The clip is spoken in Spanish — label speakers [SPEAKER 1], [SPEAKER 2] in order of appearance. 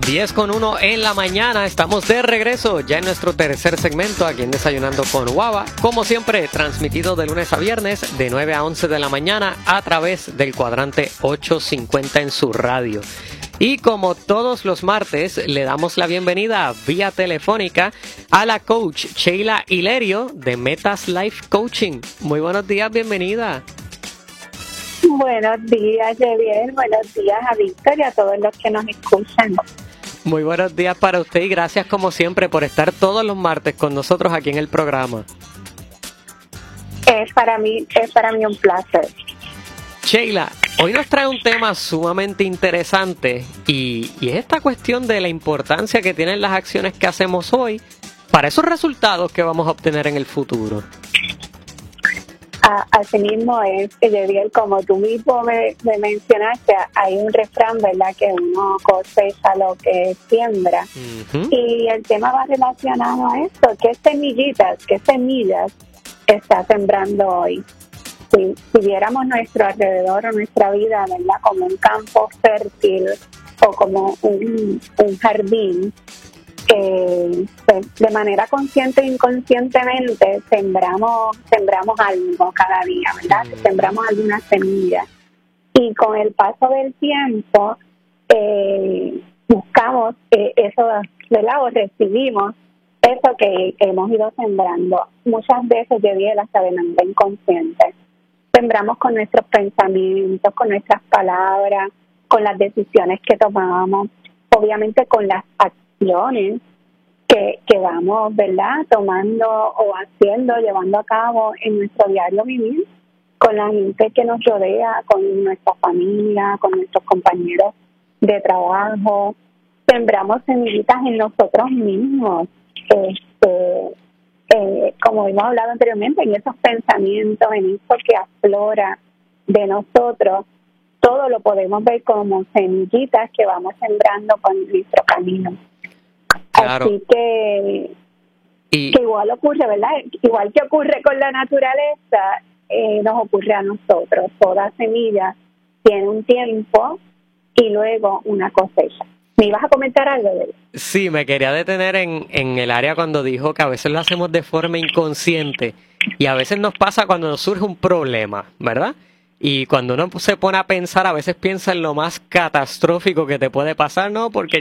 [SPEAKER 1] 10:01 en la mañana, estamos de regreso ya en nuestro tercer segmento aquí en Desayunando con Guava, como siempre transmitido de lunes a viernes de 9 a 11 de la mañana a través del cuadrante 850 en su radio. Y como todos los martes, le damos la bienvenida vía telefónica a la coach Sheila Hilerio de Metas Life Coaching. Muy buenos días, bienvenida.
[SPEAKER 2] Buenos días, Javier. Buenos días a Víctor y a todos los que nos escuchan.
[SPEAKER 1] Muy buenos días para usted y gracias como siempre por estar todos los martes con nosotros aquí en el programa.
[SPEAKER 2] Es para mí un placer.
[SPEAKER 1] Sheila, hoy nos trae un tema sumamente interesante y es esta cuestión de la importancia que tienen las acciones que hacemos hoy para esos resultados que vamos a obtener en el futuro.
[SPEAKER 2] Asimismo es, Javier, como tú mismo me mencionaste, hay un refrán, ¿verdad?, que uno cosecha lo que siembra. Uh-huh. Y el tema va relacionado a esto, qué semillas está sembrando hoy. Si viéramos nuestro alrededor o nuestra vida, ¿verdad?, como un campo fértil o como un jardín, de manera consciente e inconscientemente sembramos algo cada día, ¿verdad? Sembramos alguna semilla. Y con el paso del tiempo buscamos eso, ¿verdad? O recibimos eso que hemos ido sembrando. Muchas veces hasta de manera inconsciente. Sembramos con nuestros pensamientos, con nuestras palabras, con las decisiones que tomamos, obviamente con las acciones que vamos, ¿verdad?, tomando o haciendo, llevando a cabo en nuestro diario vivir, con la gente que nos rodea, con nuestra familia, con nuestros compañeros de trabajo. Sembramos semillitas en nosotros mismos, como hemos hablado anteriormente, en esos pensamientos, en eso que aflora de nosotros. Todo lo podemos ver como semillitas que vamos sembrando con nuestro camino.
[SPEAKER 1] Claro.
[SPEAKER 2] Así que igual ocurre, ¿verdad? Igual que ocurre con la naturaleza, nos ocurre a nosotros. Toda semilla tiene un tiempo y luego una cosecha. ¿Me ibas a comentar algo de eso?
[SPEAKER 1] Sí, me quería detener en el área cuando dijo que a veces lo hacemos de forma inconsciente y a veces nos pasa cuando nos surge un problema, ¿verdad? Y cuando uno se pone a pensar, a veces piensa en lo más catastrófico que te puede pasar, ¿no? Porque